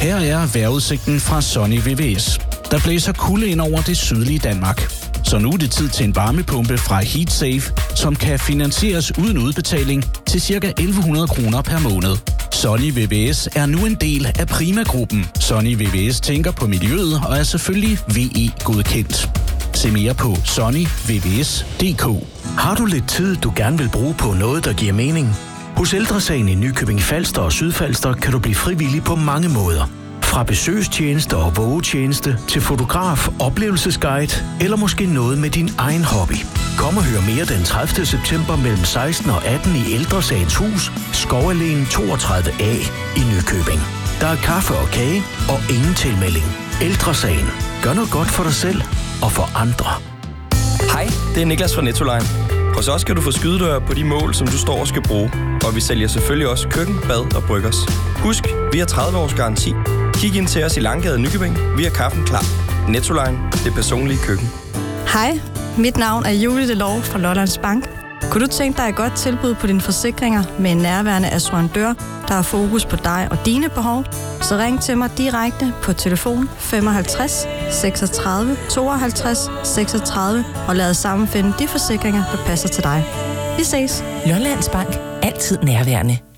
Her er vejrudsigten fra Sunny VVS. Der blæser kulde ind over det sydlige Danmark. Så nu er det tid til en varmepumpe fra HeatSafe, som kan finansieres uden udbetaling til ca. 1.100 kroner per måned. Sunny VVS er nu en del af Prima-gruppen. Sunny VVS tænker på miljøet og er selvfølgelig VE-godkendt. Se mere på sunnyvvs.dk. Har du lidt tid, du gerne vil bruge på noget, der giver mening? Hos Ældre Sagen i Nykøbing Falster og Sydfalster kan du blive frivillig på mange måder. Fra besøgstjeneste og vågetjeneste til fotograf, oplevelsesguide eller måske noget med din egen hobby. Kom og hør mere den 30. september mellem 16 og 18 i Ældre Sagens hus, Skovalléen 32A i Nykøbing. Der er kaffe og kage og ingen tilmelding. Ældre Sagen. Gør noget godt for dig selv og for andre. Hej, det er Niklas fra Nettoline. Hos os kan du få skydedør på de mål, som du står og skal bruge. Og vi sælger selvfølgelig også køkken, bad og bryggers. Husk, vi har 30 års garanti. Kig ind til os i Langgade Nykøbing. Vi har kaffen klar. Nettoline, det personlige køkken. Hej, mit navn er Julie Delov fra Lollands Bank. Kunne du tænke dig et godt tilbud på dine forsikringer med en nærværende assurandør, der har fokus på dig og dine behov? Så ring til mig direkte på telefon 55 36 52 36 og lad os sammen finde de forsikringer, der passer til dig. Vi ses. Lollands Bank. Altid nærværende.